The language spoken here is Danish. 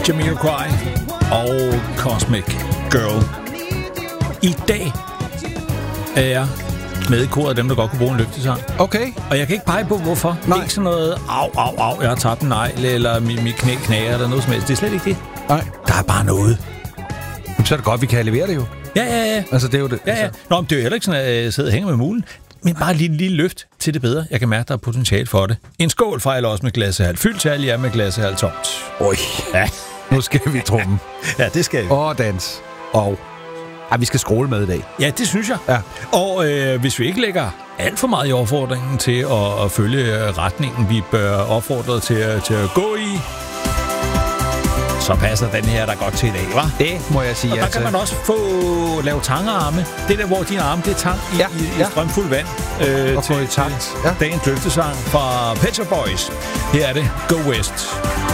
Jamiroquai og Cosmic Girl. I dag er jeg med i koret af dem, der godt kunne bruge en løftesang. Okay. Og jeg kan ikke pege på, hvorfor. Nej. Det er ikke sådan noget, au, jeg har tabt en negl, eller mit knæ knager, eller noget som helst. Det er slet ikke det. Nej. Der er bare noget. Jamen, så er det godt, vi kan levere det jo. Ja. Altså, det er jo det. Ja. Altså. Nå, men det er jo heller ikke sådan, at jeg sidder og hænger med mulen. Men bare lige en lille løft til det bedre. Jeg kan mærke, der er potentiale for det. En skål fejler også med glassehal. Fyldt til alle jer med glassehal tomt. Oj. Ja. Nu skal vi trumme. Ja, det skal vi. Og dans. Og vi skal skråle med i dag. Ja, det synes jeg. Ja. Og hvis vi ikke lægger alt for meget i opfordringen til at følge retningen, vi bør opfordre til at gå i, så passer den her der godt til i dag, hva'? Det må jeg sige. Og der kan man også lave tangearme. Det der, hvor dine arme, det er tang i strømfuld vand. Og få i takt. Dagens løftesang fra Pet Shop Boys. Her er det Go West.